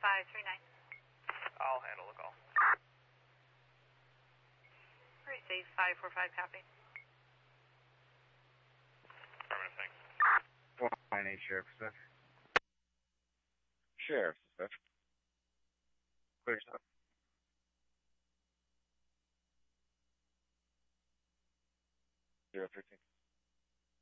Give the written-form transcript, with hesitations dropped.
539. I'll handle the call. Receive 545, copy. Affirmative, thanks. 498 Sheriff, dispatch. Sheriff, dispatch. Clear stop. 013.